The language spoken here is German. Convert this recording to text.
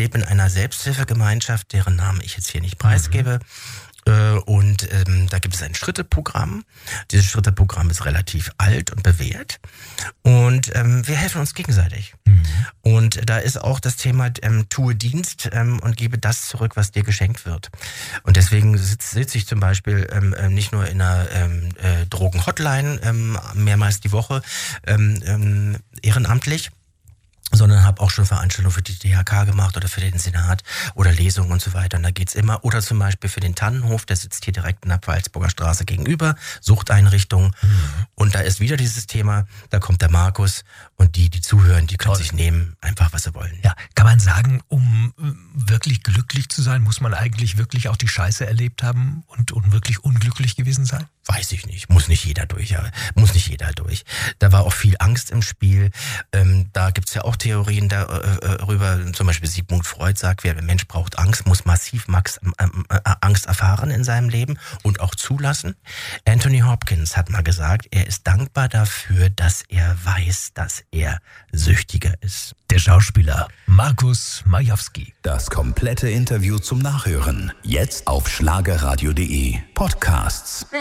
lebe in einer Selbsthilfegemeinschaft, deren Namen ich jetzt hier nicht preisgebe. Und da gibt es ein Schritteprogramm. Dieses Schritteprogramm ist relativ alt und bewährt. Und wir helfen uns gegenseitig. Und da ist auch das Thema, tue Dienst und gebe das zurück, was dir geschenkt wird. Und deswegen sitze ich zum Beispiel nicht nur in einer Drogen-Hotline mehrmals die Woche ehrenamtlich, sondern habe auch schon Veranstaltungen für die DHK gemacht oder für den Senat oder Lesungen und so weiter. Und da geht's immer, oder zum Beispiel für den Tannenhof, der sitzt hier direkt in der Pfalzburger Straße gegenüber, Suchteinrichtung. Und da ist wieder dieses Thema, da kommt der Markus und die zuhören, die können sich nehmen, einfach was sie wollen. Ja, kann man sagen, um wirklich glücklich zu sein, muss man eigentlich wirklich auch die Scheiße erlebt haben und wirklich unglücklich gewesen sein? Weiß ich nicht, muss nicht jeder durch. Da war auch viel Angst im Spiel. Da gibt's ja auch Theorien darüber. Zum Beispiel Sigmund Freud sagt, wer Mensch braucht Angst, muss massiv Angst erfahren in seinem Leben und auch zulassen. Anthony Hopkins hat mal gesagt, er ist dankbar dafür, dass er weiß, dass er süchtiger ist. Der Schauspieler Markus Majewski. Das komplette Interview zum Nachhören. Jetzt auf schlagerradio.de Podcasts.